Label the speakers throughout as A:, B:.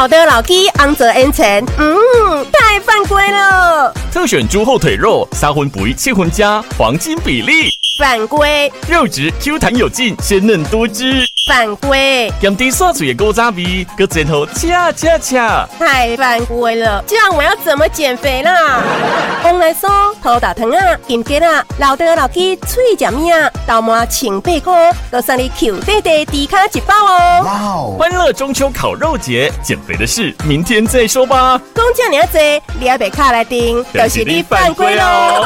A: 老的老 K 昂泽 N 层，太犯规了！
B: 特选猪后腿肉，3分肥7分加，黄金比例。
A: 犯规！
B: 肉质 Q 弹有劲，鲜嫩多汁。
A: 犯规！
B: 咸甜刷嘴的古早味，搁前后恰。
A: 太犯规了！这样我要怎么减肥啦？往来说，土豆汤啊、金桔啊、老的老 K 脆酱面啊，豆麻1,800块，都送你 Q 弟弟低卡1包哦！
C: 哇哦！
B: 欢乐中秋烤肉节，减肥的事明天再说吧。
A: 讲这么多，你还别卡来订，就是你犯规喽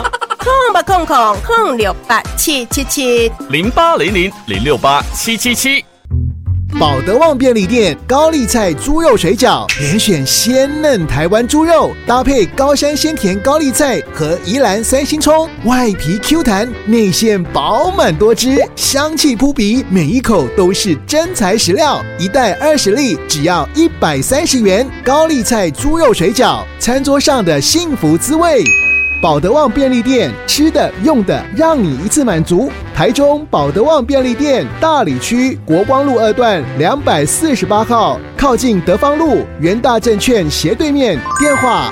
A: ！0800-068-777
B: 0800-068-777。
C: 保德旺便利店高丽菜猪肉水饺，连选鲜嫩台湾猪肉，搭配高山鲜甜高丽菜和宜兰3星葱，外皮 Q 弹，内馅饱满多汁，香气扑鼻，每一口都是真材实料。一袋20粒，只要130元。高丽菜猪肉水饺，餐桌上的幸福滋味。保德旺便利店，吃的用的让你一次满足。台中保德旺便利店大里区国光路2段248号，靠近德芳路元大证券斜对面。电话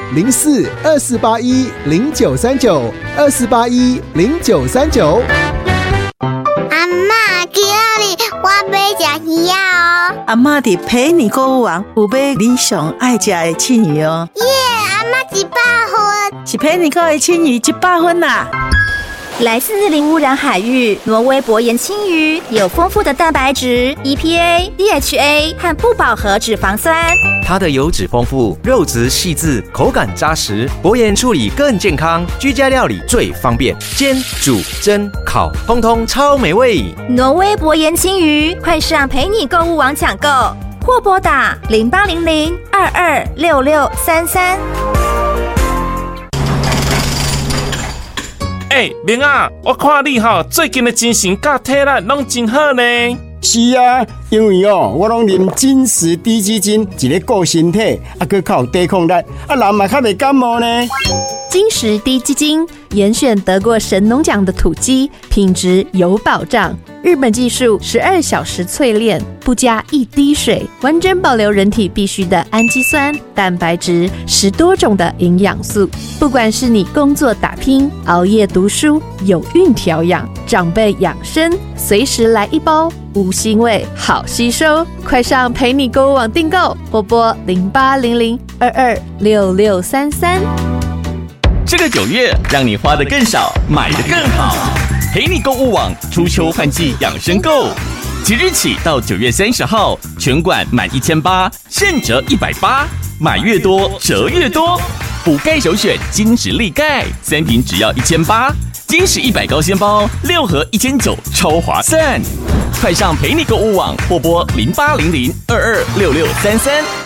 C: 04-2481-0939，2481-0939。
D: 阿嬷，今日我要吃鱼哦。
E: 阿嬷伫陪你购物网有买你上爱吃的青鱼哦。
D: 耶，阿嬷100分。
E: 是陪你购的青鱼100分啦。
F: 来自零污染海域，挪威薄盐青鱼有丰富的蛋白质、EPA、DHA 和不饱和脂肪酸。
G: 它的油脂丰富，肉质细致，口感扎实，薄盐处理更健康，居家料理最方便，煎、煮、蒸、烤，通通超美味。
F: 挪威薄盐青鱼，快上陪你购物网抢购，或拨打0800-226633。
H: 明啊，我看你最近的精神甲体力拢真好呢。
I: 是啊，因为我拢啉金石低基金，一个顾身体，佮靠抵抗力，人嘛较袂感冒呢。
J: 金石低基金严选得过神农奖的土鸡，品质有保障。日本技术12小时淬炼，不加一滴水，完整保留人体必需的氨基酸、蛋白质，10多种的营养素。不管是你工作打拼、熬夜读书、有孕调养、长辈养生，随时来一包，无腥味，好吸收。快上陪你购物网订购，拨0800-226633。
B: 这个9月，让你花得更少，买得更好。陪你购物网初秋换季养生购，即日起到9月30号，全馆满1800现折180，买越多折越多。补钙首选金石力钙，3瓶只要1800，金石100高纤包6盒1900，超划算。快上陪你购物网或拨0800-226633。